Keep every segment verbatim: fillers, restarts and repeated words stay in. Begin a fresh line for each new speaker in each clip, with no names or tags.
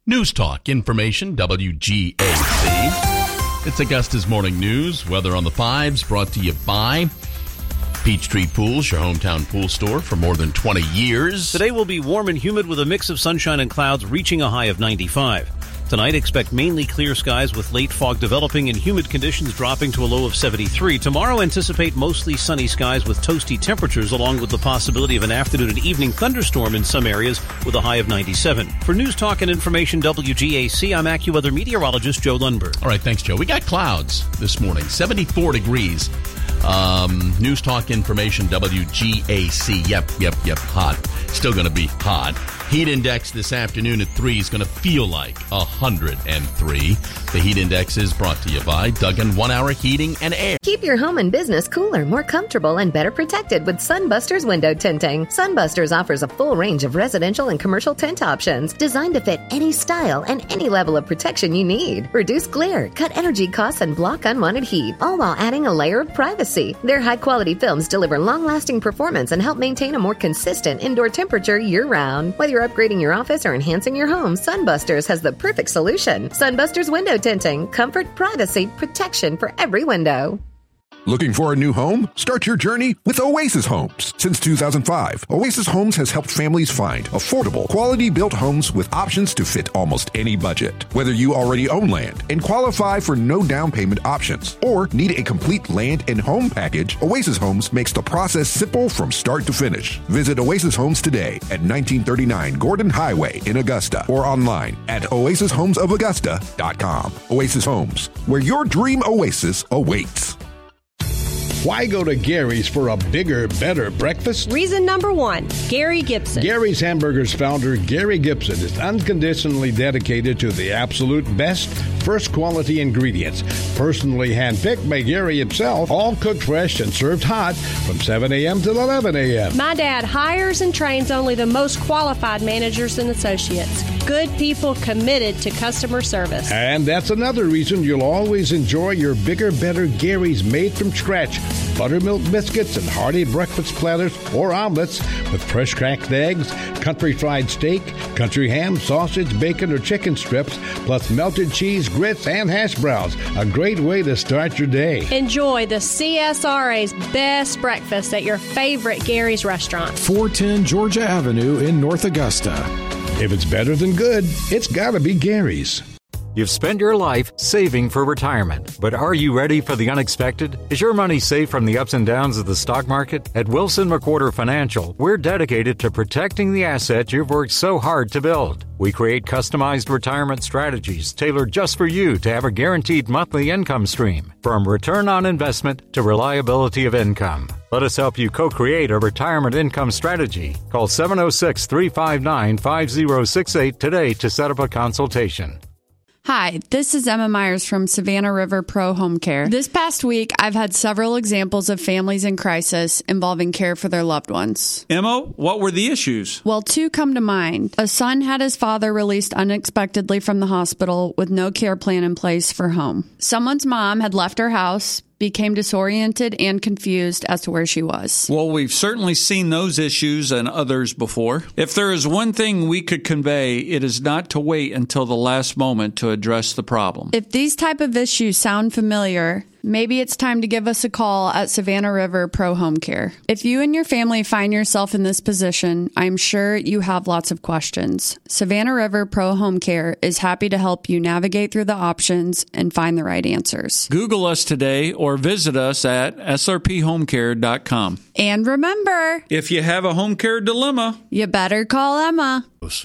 News Talk, information, W G A C. It's Augusta's Morning News. Weather on the fives brought to you by Peachtree Pools, your hometown pool store for more than twenty years.
Today will be warm and humid with a mix of sunshine and clouds reaching a high of ninety-five. Tonight, expect mainly clear skies with late fog developing and humid conditions dropping to a low of seventy-three. Tomorrow, anticipate mostly sunny skies with toasty temperatures along with the possibility of an afternoon and evening thunderstorm in some areas with a high of ninety-seven. For News Talk and Information W G A C, I'm AccuWeather meteorologist Joe Lundberg.
All right, thanks, Joe. We got clouds this morning, seventy-four degrees. Um, News Talk Information W G A C. Yep, yep, yep, hot. Still going to be hot. Heat index this afternoon at three is going to feel like one hundred three. The heat index is brought to you by Duggan One Hour Heating and Air.
Keep your home and business cooler, more comfortable, and better protected with Sunbusters window tinting. Sunbusters offers a full range of residential and commercial tint options designed to fit any style and any level of protection you need. Reduce glare, cut energy costs, and block unwanted heat, all while adding a layer of privacy. Their high-quality films deliver long-lasting performance and help maintain a more consistent indoor temperature year-round. Whether you're upgrading your office or enhancing your home, Sunbusters has the perfect solution. Sunbusters window tinting. Comfort, privacy, protection for every window.
Looking for a new home? Start your journey with Oasis Homes. Since two thousand five, Oasis Homes has helped families find affordable, quality-built homes with options to fit almost any budget. Whether you already own land and qualify for no down payment options or need a complete land and home package, Oasis Homes makes the process simple from start to finish. Visit Oasis Homes today at nineteen thirty-nine Gordon Highway in Augusta or online at oasis homes of augusta dot com. Oasis Homes, where your dream oasis awaits.
Why go to Gary's for a bigger, better breakfast?
Reason number one, Gary Gibson.
Gary's Hamburgers founder, Gary Gibson, is unconditionally dedicated to the absolute best, first quality ingredients. Personally handpicked by Gary himself, all cooked fresh and served hot from seven a.m. to eleven a.m.
My dad hires and trains only the most qualified managers and associates. Good people committed to customer service.
And that's another reason you'll always enjoy your bigger, better Gary's made from scratch. Buttermilk biscuits and hearty breakfast platters or omelets with fresh cracked eggs, country fried steak, country ham, sausage, bacon, or chicken strips, plus melted cheese, grits, and hash browns. A great way to start your day.
Enjoy the C S R A's best breakfast at your favorite Gary's restaurant.
four ten Georgia Avenue in North Augusta.
If it's better than good, it's gotta be Gary's.
You've spent your life saving for retirement, but are you ready for the unexpected? Is your money safe from the ups and downs of the stock market? At Wilson McWhorter Financial, we're dedicated to protecting the asset you've worked so hard to build. We create customized retirement strategies tailored just for you to have a guaranteed monthly income stream, from return on investment to reliability of income. Let us help you co-create a retirement income strategy. Call seven oh six, three five nine, five oh six eight today to set up a consultation.
Hi, this is Emma Myers from Savannah River Pro Home Care. This past week, I've had several examples of families in crisis involving care for their loved ones.
Emma, what were the issues?
Well, two come to mind. A son had his father released unexpectedly from the hospital with no care plan in place for home. Someone's mom had left her house, became disoriented and confused as to where she was.
Well, we've certainly seen those issues and others before. If there is one thing we could convey, it is not to wait until the last moment to address the problem.
If these type of issues sound familiar, maybe it's time to give us a call at Savannah River Pro Home Care. If you and your family find yourself in this position, I'm sure you have lots of questions. Savannah River Pro Home Care is happy to help you navigate through the options and find the right answers.
Google us today or visit us at s r p home care dot com.
And remember,
if you have a home care dilemma,
you better call Emma.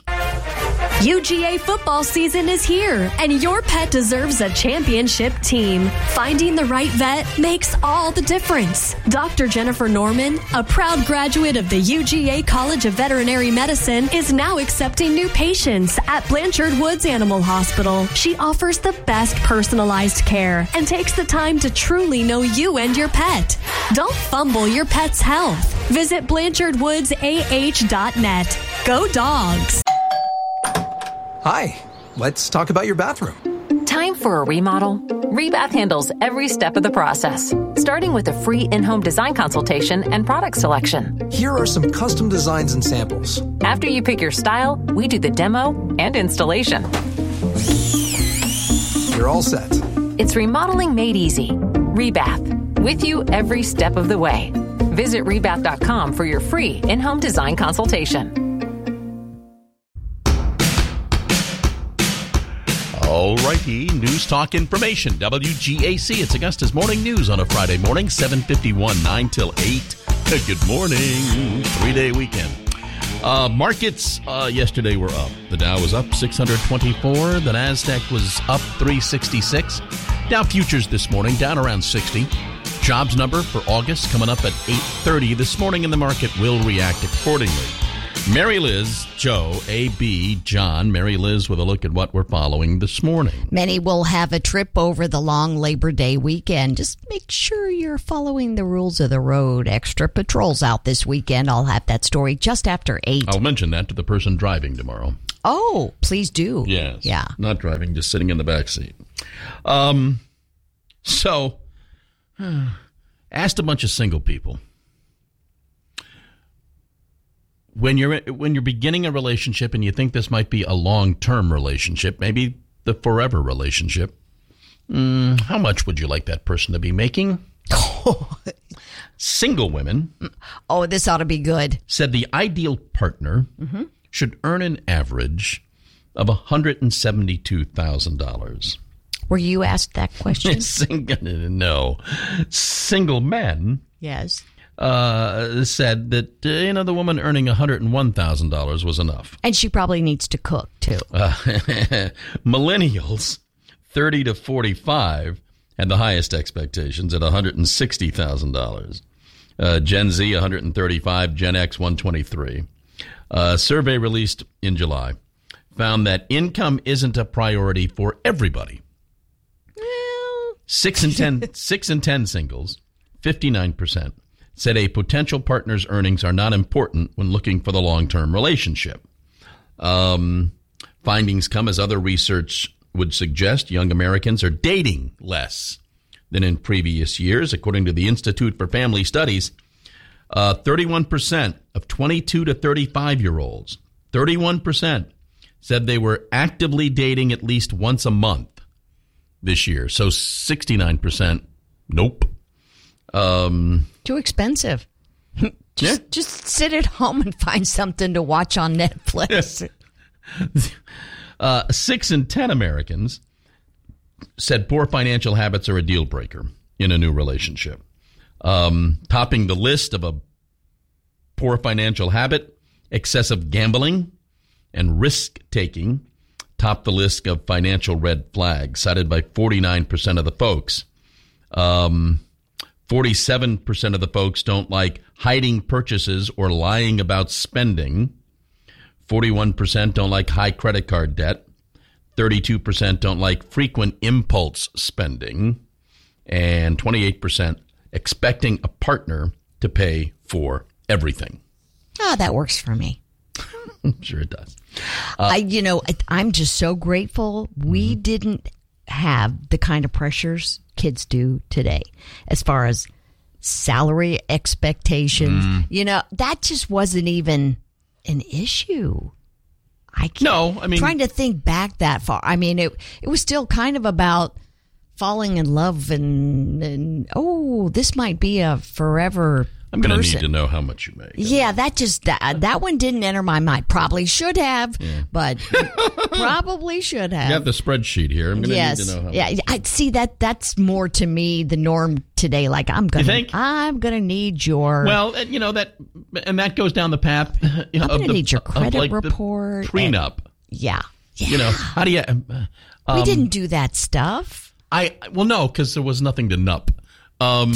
U G A football season is here, and your pet deserves a championship team. Finding the right vet makes all the difference. Doctor Jennifer Norman, a proud graduate of the U G A College of Veterinary Medicine, is now accepting new patients at Blanchard Woods Animal Hospital. She offers the best personalized care and takes the time to truly know you and your pet. Don't fumble your pet's health. Visit blanchard woods a h dot net. Go Dogs!
Hi, let's talk about your bathroom.
Time for a remodel? Rebath handles every step of the process, starting with a free in-home design consultation and product selection.
Here are some custom designs and samples.
After you pick your style, we do the demo and installation.
You're all set.
It's remodeling made easy. Rebath, with you every step of the way. Visit rebath dot com for your free in-home design consultation.
All righty, News Talk Information, W G A C. It's Augusta's Morning News on a Friday morning, seven fifty-one, nine till eight. Good morning. Three-day weekend. Uh, markets uh, yesterday were up. The Dow was up six hundred twenty-four. The NASDAQ was up three sixty-six. Dow futures this morning down around sixty. Jobs number for August coming up at eight thirty this morning, and the market will react accordingly. Mary Liz, Joe, A B, John. Mary Liz with a look at what we're following this morning.
Many will have a trip over the long Labor Day weekend. Just make sure you're following the rules of the road. Extra patrols out this weekend. I'll have that story just after eight.
I'll mention that to the person driving tomorrow.
Oh, please do.
Yes.
Yeah.
Not driving, just sitting in the back seat. Um, so, asked a bunch of single people. When you're when you're beginning a relationship and you think this might be a long-term relationship, maybe the forever relationship, mm, how much would you like that person to be making? Single women.
Oh, this ought to be good.
Said the ideal partner mm-hmm. should earn an average of one hundred seventy-two thousand dollars.
Were you asked that question?
Single, no. Single men.
Yes.
Uh, said that, uh, you know, the woman earning one hundred one thousand dollars was enough.
And she probably needs to cook, too.
Uh, millennials, thirty to forty-five, had the highest expectations at one hundred sixty thousand dollars. Uh, Gen Z, one hundred thirty-five, Gen X, one hundred twenty-three. A survey released in July found that income isn't a priority for everybody.
Well.
Six in ten, six in ten singles, fifty-nine percent. Said a potential partner's earnings are not important when looking for the long-term relationship. Um, findings come as other research would suggest young Americans are dating less than in previous years. According to the Institute for Family Studies, uh, thirty-one percent of twenty-two to thirty-five-year-olds, thirty-one percent said they were actively dating at least once a month this year. So sixty-nine percent, nope. Um,
Too expensive. just,
yeah.
just sit at home and find something to watch on Netflix.
uh, six in ten Americans said poor financial habits are a deal breaker in a new relationship. Um, topping the list of a poor financial habit, excessive gambling and risk taking top the list of financial red flags cited by forty-nine percent of the folks. Um, forty-seven percent of the folks don't like hiding purchases or lying about spending. forty-one percent don't like high credit card debt. thirty-two percent don't like frequent impulse spending. And twenty-eight percent expecting a partner to pay for everything.
Oh, that works for me.
Sure it does. Uh,
I, you know, I, I'm just so grateful we mm-hmm. didn't have the kind of pressures kids do today as far as salary expectations. Mm. You know, that just wasn't even an issue. I can't,
no, I mean,
trying to think back that far. I mean, it it was still kind of about falling in love and, and oh, this might be a forever
I'm going to
person.
need to know how much you make.
Yeah, that just that, that one didn't enter my mind. Probably should have, yeah. but probably should have.
You have the spreadsheet here. I'm going to
yes.
need to know how
yeah,
much.
I see that. That's more to me the norm today. Like I'm going to, I'm going to need your.
Well, you know that, and that goes down the path. You know,
I'm going to need your credit
like
report.
Prenup.
And, yeah, yeah.
You know how do you? Um,
we didn't do that stuff.
I well no, because there was nothing to nup. Um,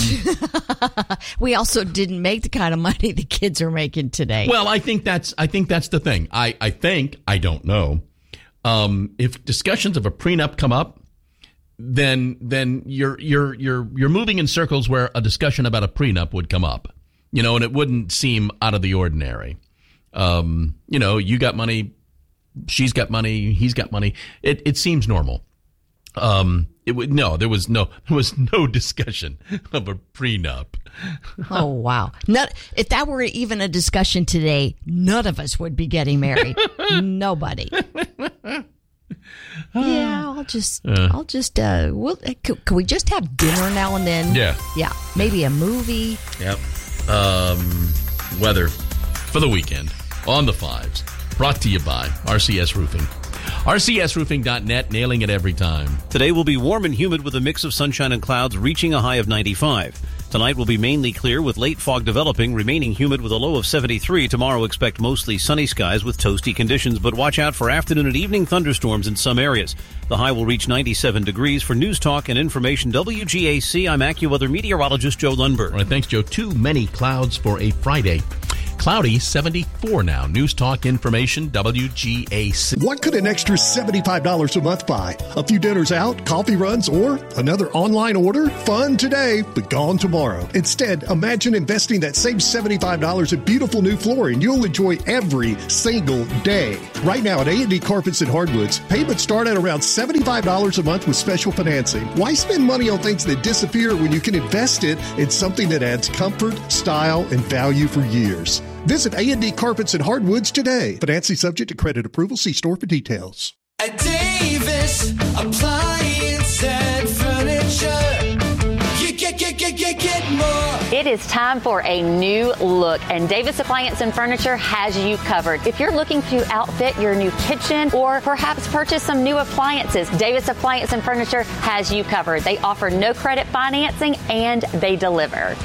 we also didn't make the kind of money the kids are making today.
Well, I think that's I think that's the thing. I, I think I don't know um, if discussions of a prenup come up, then then you're you're you're you're moving in circles where a discussion about a prenup would come up, you know, and it wouldn't seem out of the ordinary. Um, you know, you got money, she's got money, he's got money. It it seems normal. Um, it would no, there was no, there was no discussion of a prenup.
Oh wow! Not if that were even a discussion today, none of us would be getting married. Nobody. Yeah, I'll just,
Uh.
I'll just, uh, we'll, can, can we just have dinner now and then?
Yeah.
Yeah. Maybe a movie.
Yep. Um, weather for the weekend on the fives. Brought to you by R C S Roofing. R C S roofing dot net, nailing it every time.
Today will be warm and humid with a mix of sunshine and clouds, reaching a high of ninety-five. Tonight will be mainly clear with late fog developing, remaining humid with a low of seventy-three. Tomorrow expect mostly sunny skies with toasty conditions, but watch out for afternoon and evening thunderstorms in some areas. The high will reach ninety-seven degrees. For News Talk and Information W G A C, I'm AccuWeather meteorologist Joe Lundberg.
All right, thanks, Joe. Too many clouds for a Friday. Cloudy, seventy-four now. News Talk Information, W G A C.
What could an extra seventy-five dollars a month buy? A few dinners out, coffee runs, or another online order? Fun today, but gone tomorrow. Instead, imagine investing that same seventy-five dollars in beautiful new flooring you'll enjoy every single day. Right now at A and D Carpets and Hardwoods, payments start at around seventy-five dollars a month with special financing. Why spend money on things that disappear when you can invest it in something that adds comfort, style, and value for years? Visit A and D Carpets and Hardwoods today. Financing subject to credit approval. See store for details.
At Davis Appliance and Furniture, you get, get, get, get, get more.
It is time for a new look, and Davis Appliance and Furniture has you covered. If you're looking to outfit your new kitchen or perhaps purchase some new appliances, Davis Appliance and Furniture has you covered. They offer no credit financing and they deliver.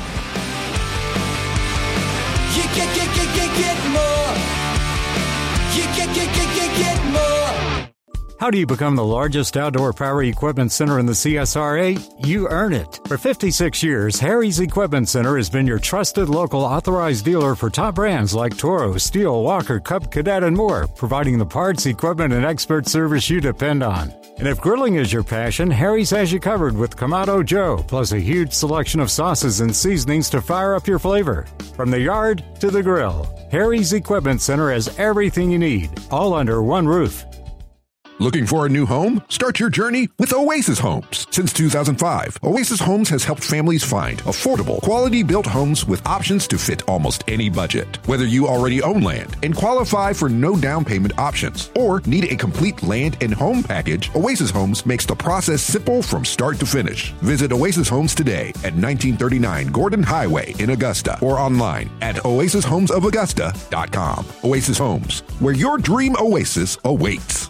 You get, get, get, get, get more. You get, get, get, get, get more.
How do you become the largest outdoor power equipment center in the C S R A? You earn it. For fifty-six years, Harry's Equipment Center has been your trusted local authorized dealer for top brands like Toro, Steel, Walker, Cub Cadet, and more, providing the parts, equipment, and expert service you depend on. And if grilling is your passion, Harry's has you covered with Kamado Joe, plus a huge selection of sauces and seasonings to fire up your flavor. From the yard to the grill, Harry's Equipment Center has everything you need, all under one roof.
Looking for a new home? Start your journey with Oasis Homes. Since two thousand five, Oasis Homes has helped families find affordable, quality-built homes with options to fit almost any budget. Whether you already own land and qualify for no down payment options or need a complete land and home package, Oasis Homes makes the process simple from start to finish. Visit Oasis Homes today at nineteen thirty-nine Gordon Highway in Augusta or online at oasis homes of augusta dot com. Oasis Homes, where your dream oasis awaits.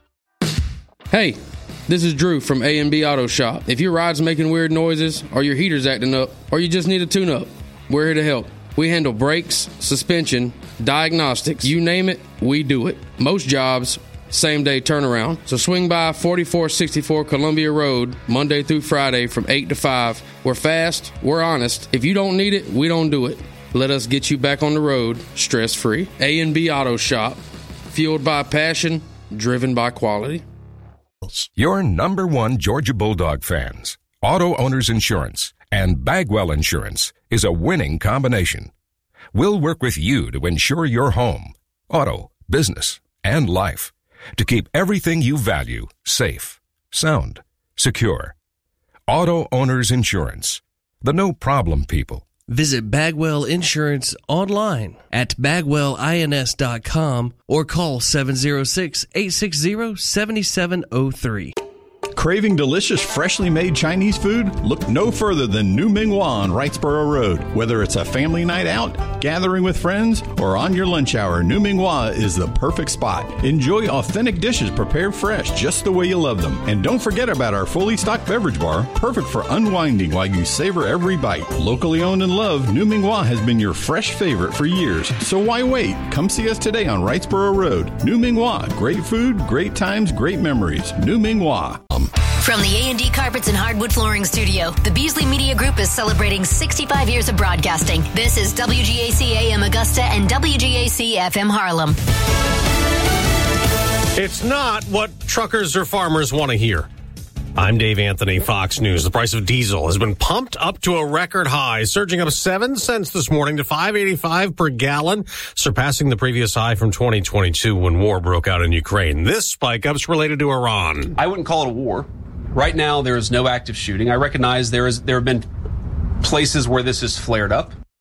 Hey, this is Drew from A and B Auto Shop. If your ride's making weird noises, or your heater's acting up, or you just need a tune-up, we're here to help. We handle brakes, suspension, diagnostics, you name it, we do it. Most jobs, same-day turnaround. So swing by forty-four sixty-four Columbia Road, Monday through Friday from eight to five. We're fast, we're honest. If you don't need it, we don't do it. Let us get you back on the road, stress-free. A and B Auto Shop, fueled by passion, driven by quality.
Your number one Georgia Bulldog fans, Auto Owners Insurance, and Bagwell Insurance is a winning combination. We'll work with you to insure your home, auto, business, and life to keep everything you value safe, sound, secure. Auto Owners Insurance, the no-problem people.
Visit Bagwell Insurance online at bagwell ins dot com or call seven oh six, eight six zero, seven seven zero three.
Craving delicious, freshly made Chinese food? Look no further than New Ming Hua on Wrightsboro Road. Whether it's a family night out, gathering with friends, or on your lunch hour, New Ming Hua is the perfect spot. Enjoy authentic dishes prepared fresh, just the way you love them. And don't forget about our fully stocked beverage bar, perfect for unwinding while you savor every bite. Locally owned and loved, New Ming Hua has been your fresh favorite for years. So why wait? Come see us today on Wrightsboro Road. New Ming Hua. Great food, great times, great memories. New Ming Hua.
From the A and D Carpets and Hardwood Flooring Studio, the Beasley Media Group is celebrating sixty-five years of broadcasting. This is W G A C A M Augusta and W G A C F M Harlem.
It's not what truckers or farmers want to hear. I'm Dave Anthony, Fox News. The price of diesel has been pumped up to a record high, surging up seven cents this morning to five eighty-five per gallon, surpassing the previous high from twenty twenty-two when war broke out in Ukraine. This spike up's related to Iran.
I wouldn't call it a war. Right now, there is no active shooting. I recognize there is there have been places where this has flared up.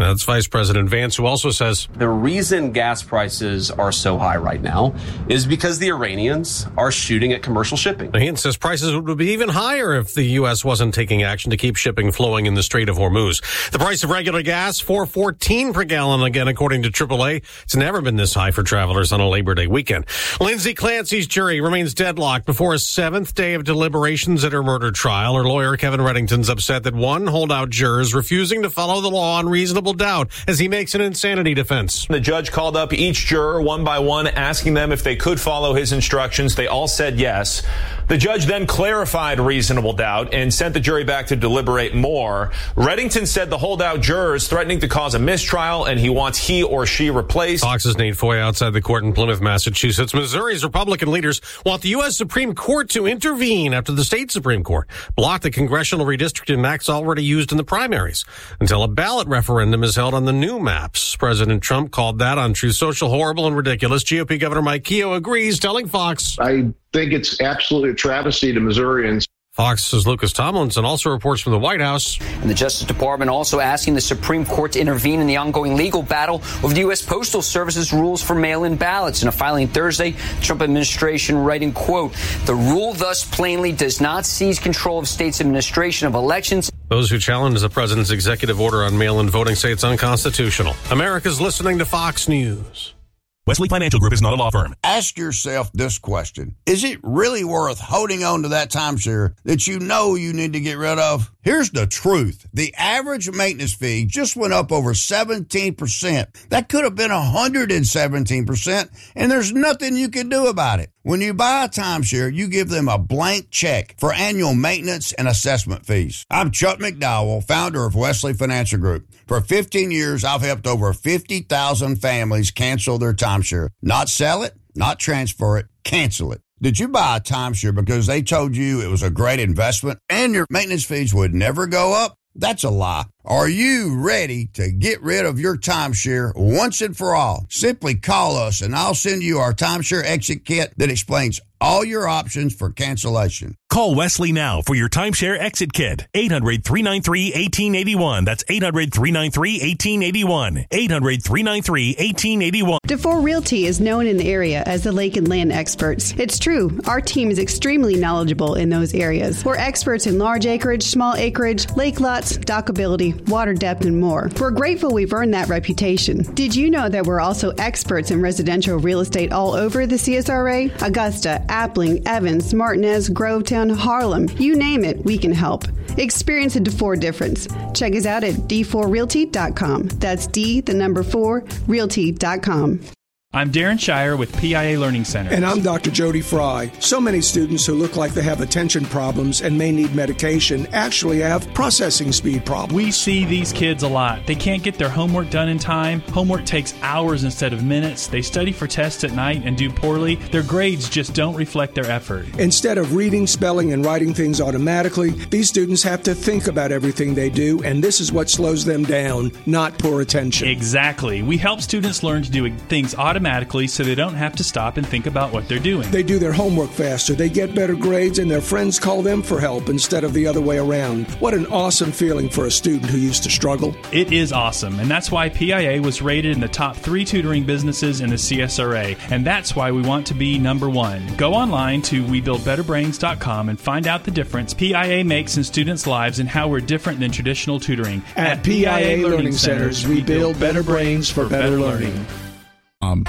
That's Vice President Vance, who also says
the reason gas prices are so high right now is because the Iranians are shooting at commercial shipping.
He says prices would be even higher if the U S wasn't taking action to keep shipping flowing in the Strait of Hormuz. The price of regular gas, four fourteen per gallon again, according to triple A. It's never been this high for travelers on a Labor Day weekend. Lindsay Clancy's jury remains deadlocked before a seventh day of deliberations at her murder trial. Her lawyer, Kevin Reddington's upset that one holdout juror is refusing to follow the law on reasonable doubt as he makes an insanity defense.
The judge called up each juror one by one, asking them if they could follow his instructions. They all said yes. The judge then clarified reasonable doubt and sent the jury back to deliberate more. Reddington said the holdout juror is threatening to cause a mistrial and he wants he or she replaced.
Fox's Nate Foy outside the court in Plymouth, Massachusetts. Missouri's Republican leaders want the U S. Supreme Court to intervene after the state Supreme Court blocked the congressional redistricting acts already used in the primaries until a ballot referendum is held on the new maps. President Trump called that on Truth Social horrible and ridiculous. G O P Governor Mike Keogh agrees, telling Fox,
I think it's absolutely a travesty to Missourians.
Fox's Lucas Tomlinson also reports from the White House.
And the Justice Department also asking the Supreme Court to intervene in the ongoing legal battle over the U S. Postal Service's rules for mail-in ballots. In a filing Thursday, the Trump administration writing, quote, the rule thus plainly does not seize control of states' administration of elections.
Those who challenge the president's executive order on mail-in voting say it's unconstitutional. America's listening to Fox News.
Wesley Financial Group is not a law firm.
Ask yourself this question. Is it really worth holding on to that timeshare that you know you need to get rid of? Here's the truth. The average maintenance fee just went up over seventeen percent. That could have been one hundred seventeen percent, and there's nothing you can do about it. When you buy a timeshare, you give them a blank check for annual maintenance and assessment fees. I'm Chuck McDowell, founder of Wesley Financial Group. For fifteen years, I've helped over fifty thousand families cancel their timeshare. Not sell it, not transfer it, cancel it. Did you buy a timeshare because they told you it was a great investment and your maintenance fees would never go up? That's a lie. Are you ready to get rid of your timeshare once and for all? Simply call us and I'll send you our timeshare exit kit that explains all your options for cancellation.
Call Wesley now for your timeshare exit kit. eight hundred, three nine three, one eight eight one. That's eight hundred, three nine three, one eight eight one. eight hundred, three nine three, one eight eight one.
DeFore Realty is known in the area as the lake and land experts. It's true. Our team is extremely knowledgeable in those areas. We're experts in large acreage, small acreage, lake lots, dockability, water depth, and more. We're grateful we've earned that reputation. Did you know that we're also experts in residential real estate all over the C S R A? Augusta, Appling, Evans, Martinez, Grovetown, Harlem. You name it, we can help. Experience the DeFore difference. Check us out at d four realty dot com. That's D, the number four, realty dot com.
I'm Darren Shire with P I A Learning Center.
And I'm Doctor Jody Fry. So many students who look like they have attention problems and may need medication actually have processing speed problems.
We see these kids a lot. They can't get their homework done in time. Homework takes hours instead of minutes. They study for tests at night and do poorly. Their grades just don't reflect their effort.
Instead of reading, spelling, and writing things automatically, these students have to think about everything they do, and this is what slows them down, not poor attention.
Exactly. We help students learn to do things automatically automatically so they don't have to stop and think about what they're doing.
They do their homework faster, they get better grades, and their friends call them for help instead of the other way around. What an awesome feeling for a student who used to struggle.
It is awesome, and that's why P I A was rated in the top three tutoring businesses in the C S R A, and that's why we want to be number one. Go online to we build better brains dot com and find out the difference P I A makes in students' lives and how we're different than traditional tutoring.
At, At P I A, P I A Learning Centers, we build better brains for better learning.
Um.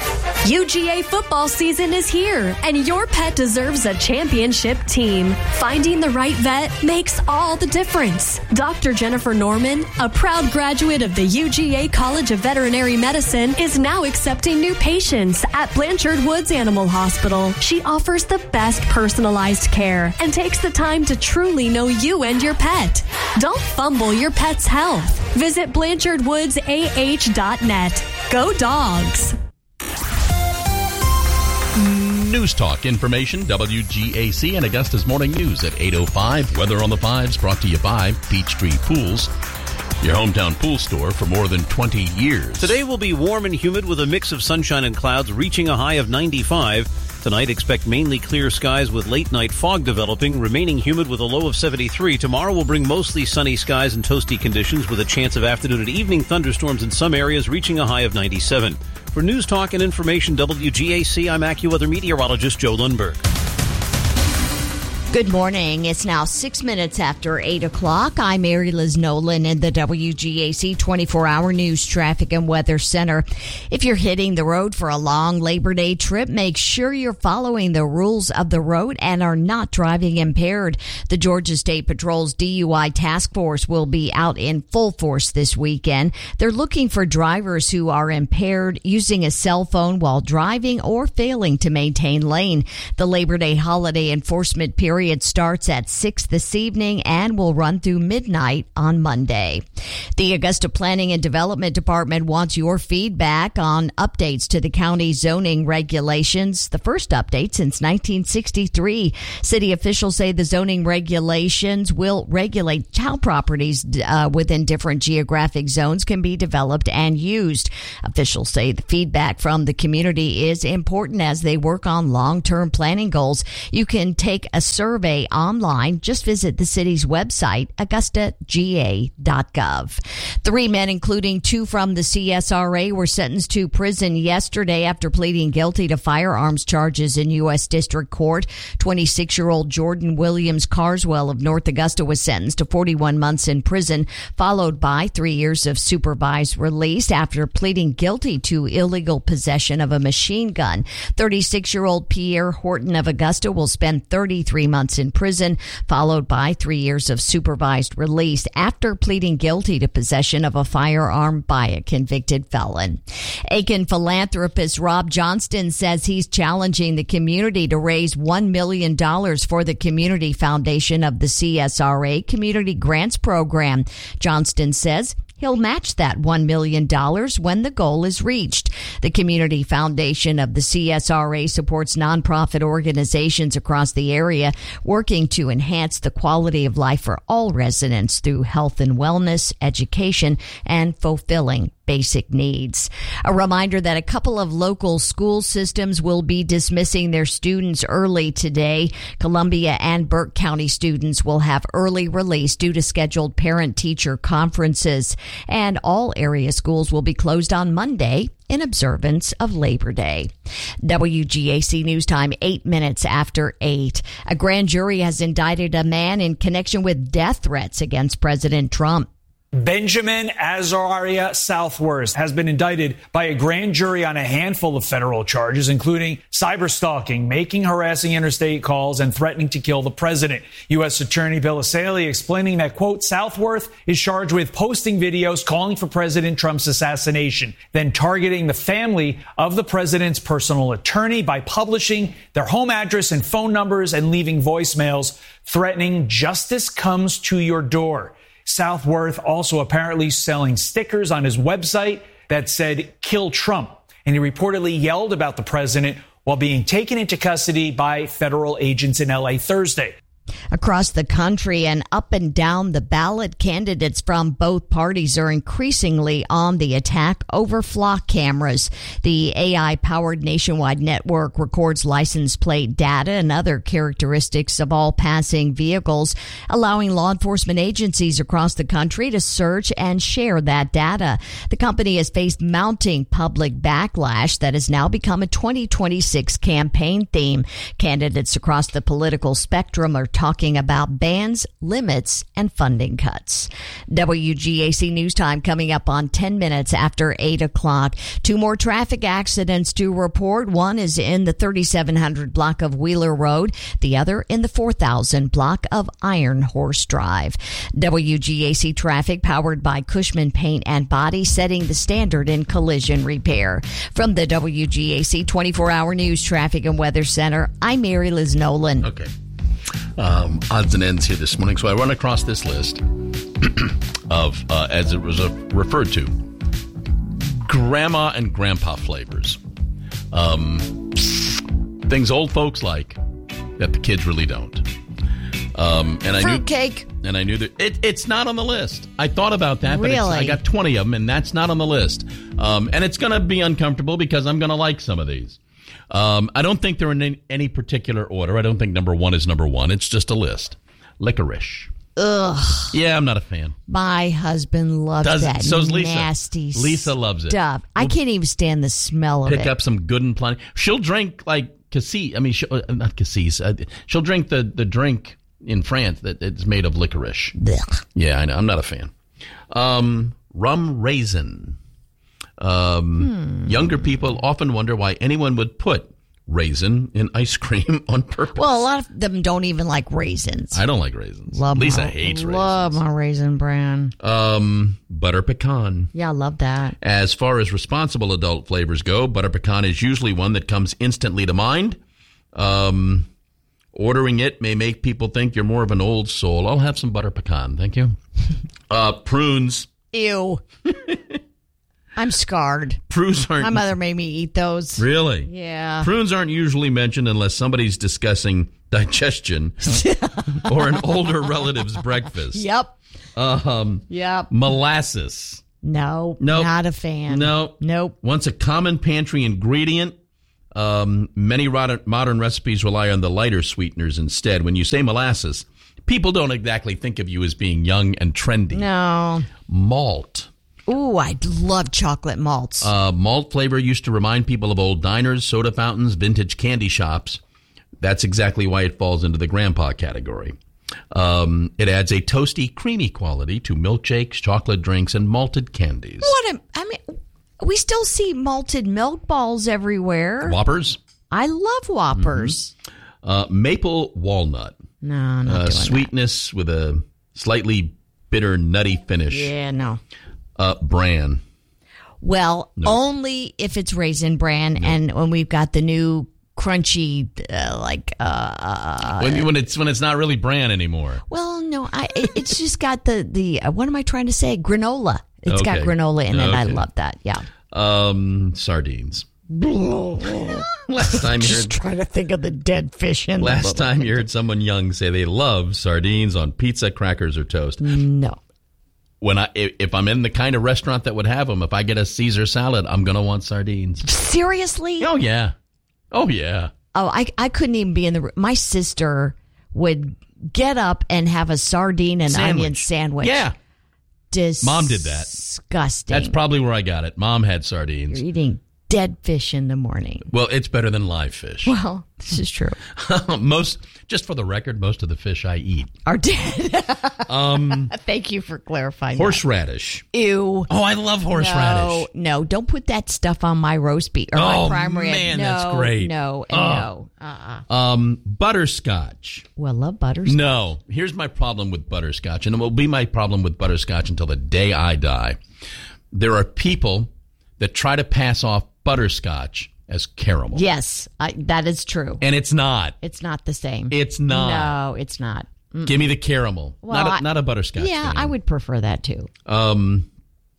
U G A football season is here, and your pet deserves a championship team. Finding the right vet makes all the difference. Doctor Jennifer Norman, a proud graduate of the U G A College of Veterinary Medicine, is now accepting new patients at Blanchard Woods Animal Hospital. She offers the best personalized care and takes the time to truly know you and your pet. Don't fumble your pet's health. Visit blanchard woods a h dot net. Go Dogs!
News Talk information, W G A C and Augusta's Morning News at eight oh five. Weather on the Fives brought to you by Peachtree Pools, your hometown pool store for more than twenty years.
Today will be warm and humid with a mix of sunshine and clouds reaching a high of ninety-five. Tonight, expect mainly clear skies with late-night fog developing, remaining humid with a low of seventy-three. Tomorrow will bring mostly sunny skies and toasty conditions with a chance of afternoon and evening thunderstorms in some areas, reaching a high of ninety-seven. For News Talk and Information W G A C, I'm AccuWeather meteorologist Joe Lundberg.
Good morning. It's now six minutes after eight o'clock. I'm Mary Liz Nolan in the W G A C twenty-four hour News Traffic and Weather Center. If you're hitting the road for a long Labor Day trip, make sure you're following the rules of the road and are not driving impaired. The Georgia State Patrol's D U I task force will be out in full force this weekend. They're looking for drivers who are impaired, using a cell phone while driving, or failing to maintain lane. The Labor Day holiday enforcement period Period starts at six this evening and will run through midnight on Monday. The Augusta Planning and Development Department wants your feedback on updates to the county zoning regulations. The first update since nineteen sixty-three. City officials say the zoning regulations will regulate how properties uh, within different geographic zones can be developed and used. Officials say the feedback from the community is important as they work on long-term planning goals. You can take a survey Survey online. Just visit the city's website, augusta g a dot gov. Three men, including two from the C S R A, were sentenced to prison yesterday after pleading guilty to firearms charges in U S District Court. twenty-six-year-old Jordan Williams Carswell of North Augusta was sentenced to forty-one months in prison, followed by three years of supervised release after pleading guilty to illegal possession of a machine gun. thirty-six-year-old Pierre Horton of Augusta will spend thirty-three months in prison, followed by three years of supervised release after pleading guilty to possession of a firearm by a convicted felon. Aiken philanthropist Rob Johnston says he's challenging the community to raise one million dollars for the Community Foundation of the C S R A Community Grants Program. Johnston says he'll match that one million dollars when the goal is reached. The Community Foundation of the C S R A supports nonprofit organizations across the area working to enhance the quality of life for all residents through health and wellness, education, and fulfilling basic needs. A reminder that a couple of local school systems will be dismissing their students early today. Columbia and Burke County students will have early release due to scheduled parent-teacher conferences. And all area schools will be closed on Monday in observance of Labor Day. W G A C News Time, eight minutes after eight. A grand jury has indicted a man in connection with death threats against President Trump.
Benjamin Azaria Southworth has been indicted by a grand jury on a handful of federal charges, including cyberstalking, making harassing interstate calls, and threatening to kill the president. U S Attorney Bill Asaley explaining that, quote, Southworth is charged with posting videos calling for President Trump's assassination, then targeting the family of the president's personal attorney by publishing their home address and phone numbers and leaving voicemails threatening justice comes to your door. Southworth also apparently selling stickers on his website that said, kill Trump. And he reportedly yelled about the president while being taken into custody by federal agents in L A Thursday.
Across the country and up and down the ballot, candidates from both parties are increasingly on the attack over flock cameras. The A I-powered nationwide network records license plate data and other characteristics of all passing vehicles, allowing law enforcement agencies across the country to search and share that data. The company has faced mounting public backlash that has now become a twenty twenty-six campaign theme. Candidates across the political spectrum are talking about bans, limits, and funding cuts. W G A C News Time coming up on ten minutes after eight o'clock. Two more traffic accidents to report. One is in the thirty-seven hundred block of Wheeler Road. The other in the four thousand block of Iron Horse Drive. W G A C traffic powered by Cushman Paint and Body, setting the standard in collision repair. From the W G A C twenty-four hour News Traffic and Weather Center, I'm Mary Liz Nolan.
Okay. Um, odds and ends here this morning. So I run across this list of, uh, as it was uh, referred to, grandma and grandpa flavors. Um, things old folks like that the kids really don't. Um, and I
Fruitcake.
knew, and I knew that it, it's not on the list. I thought about that, but
really?
it's, I got twenty of them, and that's not on the list. Um, and it's going to be uncomfortable because I'm going to like some of these. Um, I don't think they're in any, any particular order. I don't think number one is number one. It's just a list. Licorice.
Ugh.
Yeah, I'm not a fan.
My husband loves
Does
that
so's Lisa.
nasty
Lisa loves it.
stuff. I can't even stand the smell of
Pick
it.
up some good and plenty. She'll drink like cassis. I mean, she'll, uh, not cassis. Uh, she'll drink the, the drink in France that it's made of licorice.
Blech.
Yeah, I know. I'm not a fan. Um, rum raisin. Um,
Hmm.
Younger people often wonder why anyone would put raisin in ice cream on purpose.
Well, a lot of them don't even like raisins.
I don't like raisins.
Love
Lisa
my,
hates raisins.
Love my raisin bran.
Um, butter pecan.
Yeah, I love that.
As far as responsible adult flavors go, butter pecan is usually one that comes instantly to mind. Um, ordering it may make people think you're more of an old soul. I'll have some butter pecan, thank you. Uh, prunes.
Ew. I'm scarred.
Prunes aren't.
My mother made me eat those.
Really?
Yeah.
Prunes aren't usually mentioned unless somebody's discussing digestion or an older relative's breakfast.
Yep.
Um,
Yep.
Molasses.
No.
Nope.
Not a fan.
No.
Nope.
Once a common pantry ingredient, um, many modern, modern recipes rely on the lighter sweeteners instead. When you say molasses, people don't exactly think of you as being young and trendy.
No.
Malt.
Ooh, I love chocolate malts.
Uh, malt flavor used to remind people of old diners, soda fountains, vintage candy shops. That's exactly why it falls into the grandpa category. Um, it adds a toasty, creamy quality to milkshakes, chocolate drinks, and malted candies.
What a, I mean, we still see malted milk balls everywhere.
Whoppers?
I love Whoppers.
Mm-hmm. Uh, maple walnut.
No, not
uh,
doing
sweetness with a slightly bitter, nutty finish.
Yeah, no.
Uh, bran.
Well,
No.
only if it's raisin bran, and when we've got the new crunchy, uh, like, uh,
when, when it's when it's not really bran anymore.
well, no, I, it, it's just got the, the uh, what am I trying to say? Granola. It's got
Okay.
granola in it. I
Okay.
love that. Yeah.
Um, sardines. Last time you
Just
heard,
trying to think of the dead fish in
last
the
time you heard someone young say they love sardines on pizza, crackers, or toast.
No.
When I if if I'm in the kind of restaurant that would have them, if I get a Caesar salad, I'm gonna want sardines.
Seriously?
Oh yeah, oh yeah.
Oh, I I couldn't even be in the room. My sister would get up and have a sardine and
Sandwich.
onion sandwich.
Yeah.
Dis-
Mom did that.
Disgusting.
That's probably where I got it. Mom had sardines.
You're eating dead fish in the morning.
Well, it's better than live fish.
Well, this is true.
most, just for the record, most of the fish I eat
are dead.
um,
Thank you for clarifying.
horseradish.
That. Ew.
Oh, I love horseradish.
No, no, don't put that stuff on my roast beef or
Oh,
my prime rib.
man,
no,
that's great.
No, and
Oh.
no. Uh-uh.
Um, butterscotch.
Well, love butterscotch.
No, here's my problem with butterscotch, and it will be my problem with butterscotch until the day I die. There are people that try to pass off butterscotch as caramel.
Yes, I, that is true.
And it's not.
It's not the same.
It's not.
No, it's not. Mm-mm.
Give me the caramel.
Well,
not, a,
I-
not a butterscotch.
Yeah,
fan.
I would prefer that too.
Um,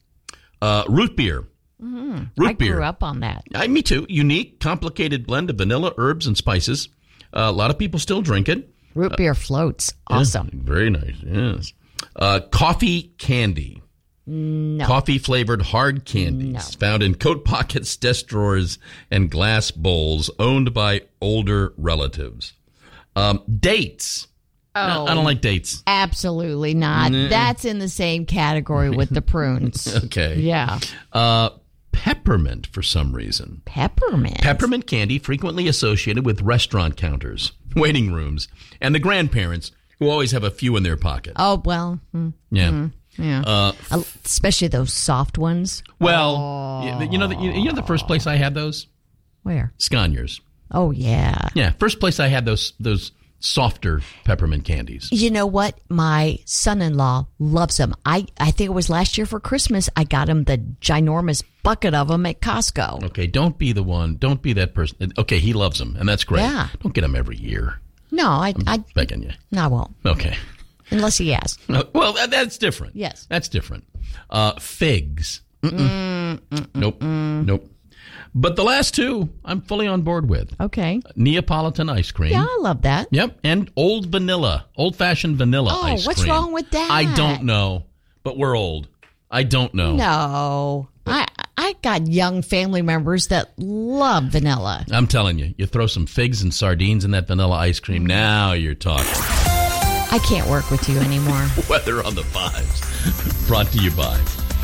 uh, root beer.
Mm-hmm.
Root
I
beer.
grew up on that.
I, me too. Unique, complicated blend of vanilla, herbs, and spices. Uh, a lot of people still drink it.
Root beer floats.
Yeah,
Awesome.
very nice. Yes. Uh, coffee candy.
No.
Coffee flavored hard candies
No.
found in coat pockets, desk drawers, and glass bowls owned by older relatives. Um, dates.
Oh.
I don't like dates.
Absolutely not.
Nuh-uh.
That's in the same category with the prunes.
Okay.
Yeah.
Uh, peppermint for some reason.
Peppermint.
Peppermint candy frequently associated with restaurant counters, waiting rooms, and the grandparents who always have a few in their pocket.
Oh, well. mm,
Yeah.
mm, yeah.
Uh,
Uh, Especially those soft ones.
well,
Oh.
you, you know, the, you, you know the first place I had those?
Where?
Sconiers.
Oh, yeah.
Yeah, first place I had those those softer peppermint candies.
You know what? My son-in-law loves them. I, I think it was last year for Christmas. I got him the ginormous bucket of them at Costco.
Okay, don't be the one. Don't be that person. Okay, he loves them, and that's great.
Yeah.
Don't get them every year.
No, I, I,
Begging you.
no, I won't.
Okay.
Unless he asks.
Uh, Well, that, that's different.
Yes.
That's different. Uh, figs. Mm-mm.
Mm, mm,
Nope.
mm.
Nope. But the last two, I'm fully on board with.
Okay.
Neapolitan ice cream.
Yeah, I love that.
Yep. And old vanilla, old-fashioned vanilla
Oh,
ice
what's
cream.
wrong with that?
I don't know, but we're old. I don't know.
No. I I I got young family members that love vanilla.
I'm telling you, you throw some figs and sardines in that vanilla ice cream, now you're talking.
I can't work with you anymore.
Weather on the Fives. Brought to you by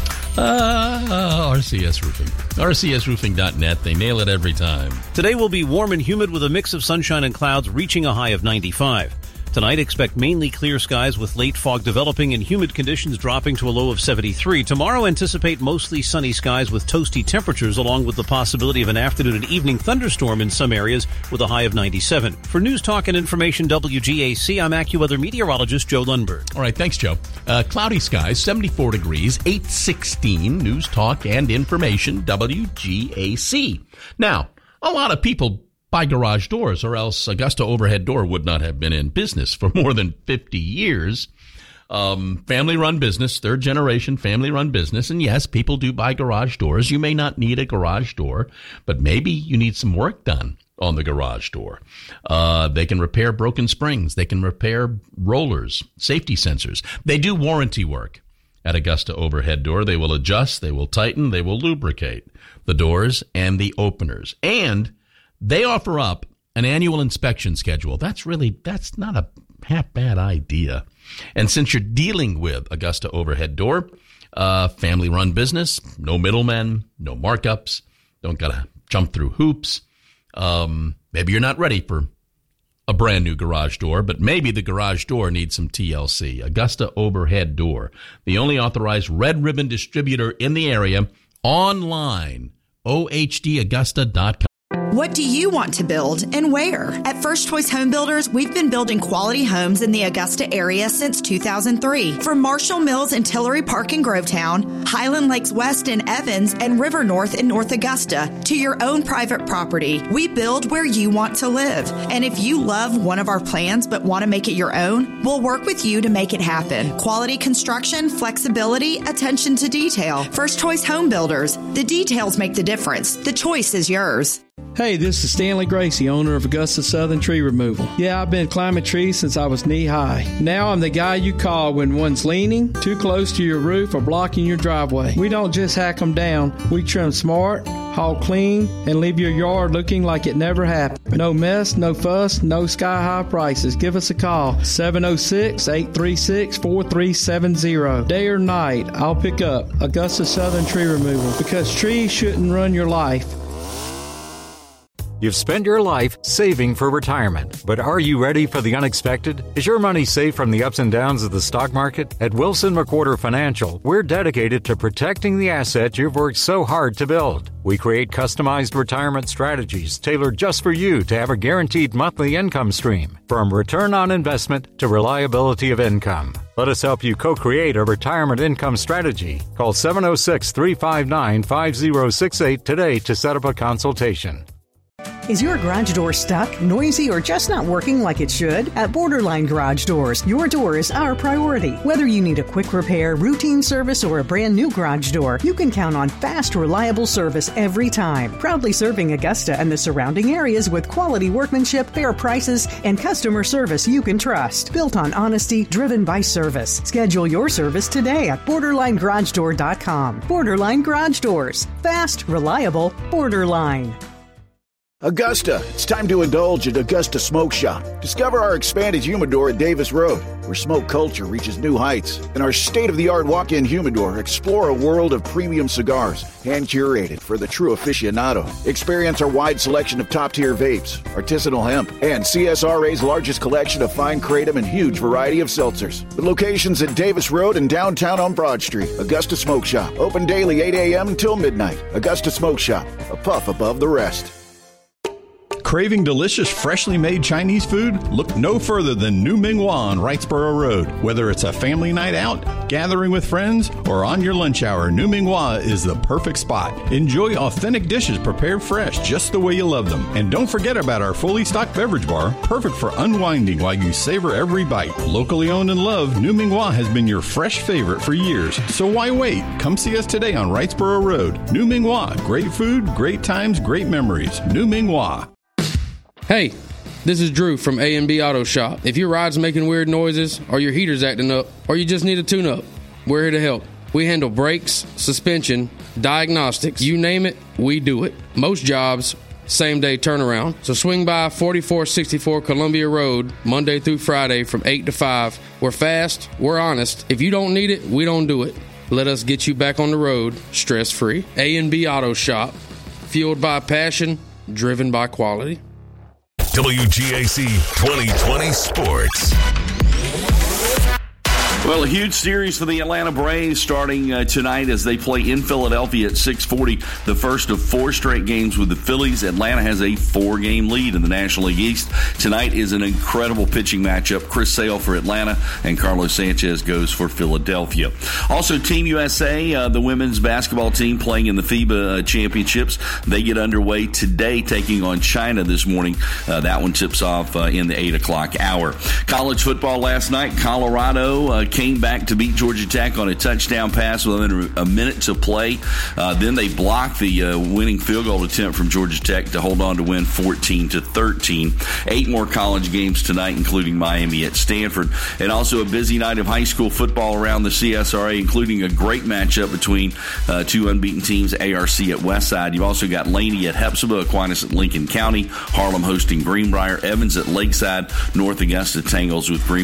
uh, R C S Roofing. R C S roofing dot net. They nail it every time.
Today will be warm and humid with a mix of sunshine and clouds reaching a high of ninety-five. Tonight, expect mainly clear skies with late fog developing and humid conditions dropping to a low of seventy-three. Tomorrow, anticipate mostly sunny skies with toasty temperatures along with the possibility of an afternoon and evening thunderstorm in some areas with a high of ninety-seven. For News Talk and Information W G A C, I'm AccuWeather meteorologist Joe Lundberg.
All right, thanks, Joe. Uh, cloudy skies, seventy-four degrees, eight sixteen. News Talk and Information W G A C. Now, a lot of people buy garage doors, or else Augusta Overhead Door would not have been in business for more than fifty years. Um, family-run business, third generation family-run business. And yes, people do buy garage doors. You may not need a garage door, but maybe you need some work done on the garage door. Uh, they can repair broken springs. They can repair rollers, safety sensors. They do warranty work at Augusta Overhead Door. They will adjust, they will tighten, they will lubricate the doors and the openers. And they offer up an annual inspection schedule. That's really, that's not a half bad idea. And since you're dealing with Augusta Overhead Door, uh, family-run business, no middlemen, no markups, don't got to jump through hoops. Um, maybe you're not ready for a brand new garage door, but maybe the garage door needs some T L C. Augusta Overhead Door, the only authorized red ribbon distributor in the area, online, O H D Augusta dot com.
What do you want to build and where? At First Choice Home Builders, we've been building quality homes in the Augusta area since two thousand three. From Marshall Mills and Tillery Park in Grovetown, Highland Lakes West in Evans, and River North in North Augusta, to your own private property, we build where you want to live. And if you love one of our plans but want to make it your own, we'll work with you to make it happen. Quality construction, flexibility, attention to detail. First Choice Home Builders. The details make the difference. The choice is yours.
Hey, this is Stanley Gracie, owner of Augusta Southern Tree Removal. Yeah, I've been climbing trees since I was knee-high. Now I'm the guy you call when one's leaning, too close to your roof, or blocking your driveway. We don't just hack them down. We trim smart, haul clean, and leave your yard looking like it never happened. No mess, no fuss, no sky-high prices. Give us a call, seven oh six, eight three six, four three seven zero. Day or night, I'll pick up Augusta Southern Tree Removal, because trees shouldn't run your life.
You've spent your life saving for retirement, but are you ready for the unexpected? Is your money safe from the ups and downs of the stock market? At Wilson McWhorter Financial, we're dedicated to protecting the asset you've worked so hard to build. We create customized retirement strategies tailored just for you to have a guaranteed monthly income stream, from return on investment to reliability of income. Let us help you co-create a retirement income strategy. Call seven oh six, three five nine, five oh six eight today to set up a consultation.
Is your garage door stuck, noisy, or just not working like it should? At Borderline Garage Doors, your door is our priority. Whether you need a quick repair, routine service, or a brand new garage door, you can count on fast, reliable service every time. Proudly serving Augusta and the surrounding areas with quality workmanship, fair prices, and customer service you can trust. Built on honesty, driven by service. Schedule your service today at borderline garage door dot com. Borderline Garage Doors. Fast, reliable, Borderline.
Augusta, it's time to indulge at Augusta Smoke Shop. Discover our expanded humidor at Davis Road, where smoke culture reaches new heights. And our state-of-the-art walk-in humidor, explore a world of premium cigars, hand-curated for the true aficionado. Experience our wide selection of top-tier vapes, artisanal hemp, and C S R A's largest collection of fine kratom and huge variety of seltzers. The locations at Davis Road and downtown on Broad Street. Augusta Smoke Shop, open daily eight a.m. until midnight. Augusta Smoke Shop, a puff above the rest.
Craving delicious, freshly made Chinese food? Look no further than New Ming Hua on Wrightsboro Road. Whether it's a family night out, gathering with friends, or on your lunch hour, New Ming Hua is the perfect spot. Enjoy authentic dishes prepared fresh, just the way you love them. And don't forget about our fully stocked beverage bar, perfect for unwinding while you savor every bite. Locally owned and loved, New Ming Hua has been your fresh favorite for years. So why wait? Come see us today on Wrightsboro Road. New Ming Hua. Great food, great times, great memories. New Ming Hua.
Hey, this is Drew from A and B Auto Shop. If your ride's making weird noises, or your heater's acting up, or you just need a tune-up, we're here to help. We handle brakes, suspension, diagnostics, you name it, we do it. Most jobs, same-day turnaround. So swing by forty-four sixty-four Columbia Road, Monday through Friday from eight to five. We're fast, we're honest. If you don't need it, we don't do it. Let us get you back on the road, stress-free. A and B Auto Shop, fueled by passion, driven by quality.
W G A C twenty twenty Sports.
Well, a huge series for the Atlanta Braves starting uh, tonight as they play in Philadelphia at six forty, the first of four straight games with the Phillies. Atlanta has a four-game lead in the National League East. Tonight is an incredible pitching matchup. Chris Sale for Atlanta and Carlos Sanchez goes for Philadelphia. Also, Team U S A, uh, the women's basketball team playing in the FIBA uh, championships. They get underway today, taking on China this morning. Uh, that one tips off uh, in the eight o'clock hour. College football last night, Colorado uh, came back to beat Georgia Tech on a touchdown pass with under a minute to play. Uh, then they blocked the uh, winning field goal attempt from Georgia Tech to hold on to win fourteen to thirteen. Eight more college games tonight, including Miami at Stanford. And also a busy night of high school football around the C S R A, including a great matchup between uh, two unbeaten teams, A R C at Westside. You've also got Laney at Hepzibah, Aquinas at Lincoln County, Harlem hosting Greenbrier, Evans at Lakeside, North Augusta tangles with Green.